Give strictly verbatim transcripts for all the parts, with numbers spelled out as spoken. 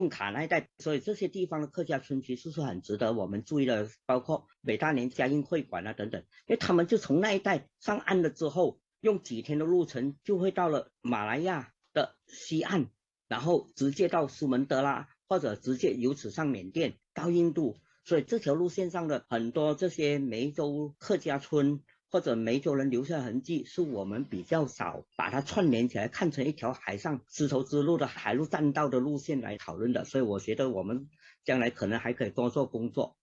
卡那一带，所以这些地方的客家村其实是很值得我们注意的，包括北大年嘉应会馆啊等等，因为他们就从那一带上岸了之后，用几天的路程就会到了马来亚的西岸，然后直接到苏门答腊，或者直接由此上缅甸到印度，所以这条路线上的很多这些梅州客家村或者梅州人留下的痕迹，是我们比较少把它串联起来，看成一条海上丝绸之路的海陆栈道的路线来讨论的。所以我觉得我们将来可能还可以多做工作。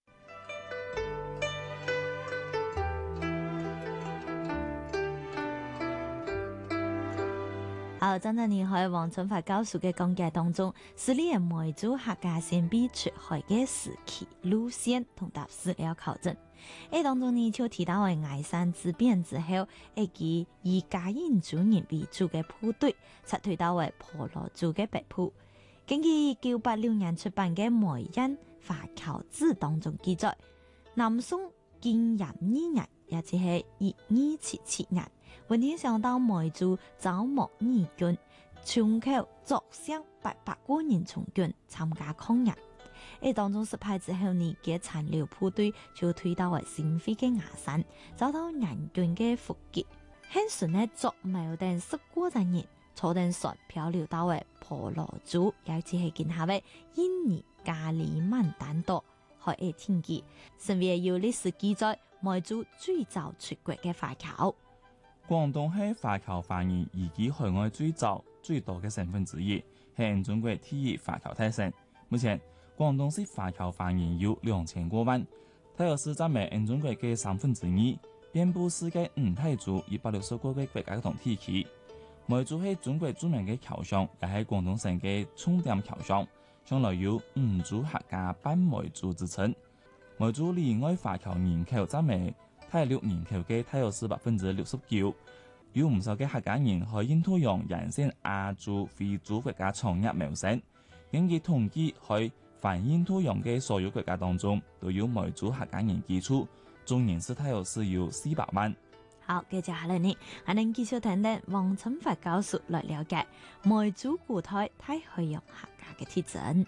好，真係你喺黃春發教授嘅講解當中，是你嘅梅州客家先輩出海嘅時期路線同搭資料考證。喺當中呢，就提到喺崖山之變之後，一支以嘉應族人為主嘅部隊，撤退到為婆羅洲嘅北部。根據一九八六年出版嘅《梅印華僑志》當中記載，南宋建炎二年，也即係一二七七年。雲天上到梅州招募義軍，村口作上八百個人從軍參加抗日。喺當中失敗之後呢，嘅殘留部隊就退到為新會嘅崖山，找到南軍嘅伏擊。很順呢，作冇定十個人人坐定船漂流到為婆羅洲，尤其係見下為印尼加里曼丹島海嘅天機，甚至有歷史記載梅州最早出國嘅華僑。 廣東係華僑華人移居海外最早最多嘅省份之一，係中國第一華僑大省。目前廣東市華僑華人有兩千多萬，泰爾斯佔埋中國嘅三分之二，遍佈世界五大洲一百六十個個國家同地區。梅州係中國著名嘅僑鄉，也係廣東省嘅重點僑鄉，向來有五州客家半梅州之稱。梅州離外華僑人口佔埋大陸人口嘅大約是百分之六十九，有唔少嘅客家人喺印度洋沿線亞洲、非洲國家創業謀生。根據統計，喺泛印度洋嘅所有國家當中，都有梅州客家人居住，總人數大約是有四百萬。 好，接下來呢，我哋繼續聽聽黃春發教授來了解梅州古代大海洋客家嘅特徵。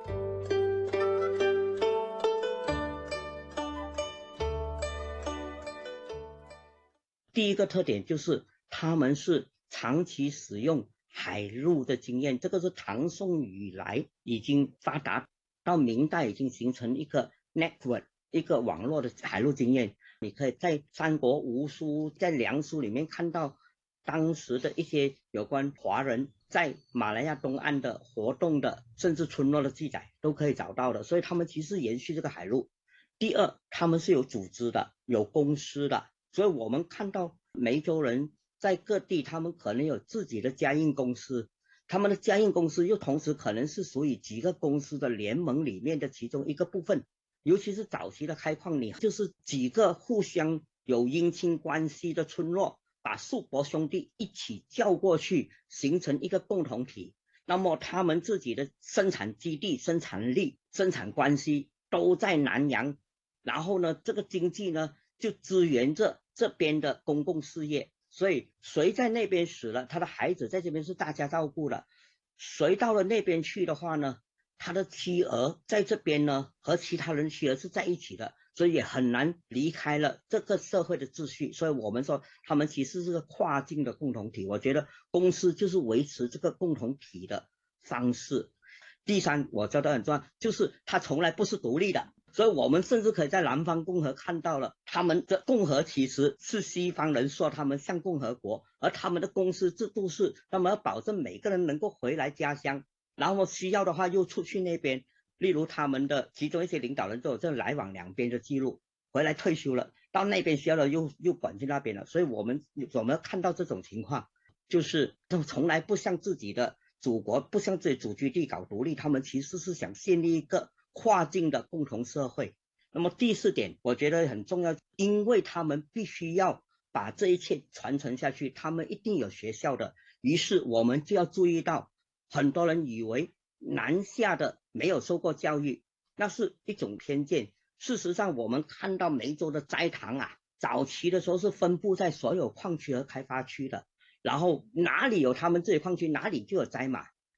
第一個特點就是他們是長期使用海陸的經驗，這個是唐宋以來已經發達，到明代已經形成一個 network 一個網絡的海陸經驗。你可以在三國吳書在梁書裏面看到當時的一些有關華人在馬來亞東岸的活動的甚至村落的記載都可以找到的，所以他們其實延續這個海陸。第二，他們是有組織的，有公司的，所以我們看到梅州人在各地，他們可能有自己的家印公司，他們的家印公司又同時可能是屬於幾個公司的聯盟裏面的其中一個部分。尤其是早期的開礦，你就是幾個互相有姻親關係的村落，把叔伯兄弟一起叫過去，形成一個共同體。那麼他們自己的生產基地、生產力、生產關係都在南洋，然後呢，這個經濟呢就支援着這邊的公共事業。所以誰在那邊死了，他的孩子在這邊是大家照顧的。誰到了那邊去的話呢，他的妻兒在這邊呢，和其他人妻兒是在一起的，所以也很難離開了這個社會的秩序。所以我們說他們其實是個跨境的共同體，我覺得公司就是維持這個共同體的方式。第三，我覺得很重要，就是它從來不是獨立的，所以我們甚至可以在南方共和看到了他們的共和其實是西方人說他們像共和國，而他們的公司制度是他們要保證每個人能夠回來家鄉，然後需要的話又出去那邊，例如他們的其中一些領導人都有這來往兩邊的記錄，回來退休了，到那邊需要了又又管去那邊了。所以我們我們要看到這種情況，就是都從來不向自己的祖國，不向自己祖居地搞獨立，他們其實是想建立一個跨境的共同社會。那麼第四點我覺得很重要，因為他們必須要把這一切傳承下去，他們一定有學校的，於是我們就要注意到，很多人以為南下的沒有受過教育，那是一種偏見。事實上我們看到梅州的齋堂啊，早期的時候是分布在所有礦區和開發區的，然後哪裡有他們這些礦區，哪裡就有齋馬，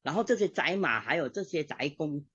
然後這些仔馬還有這些仔公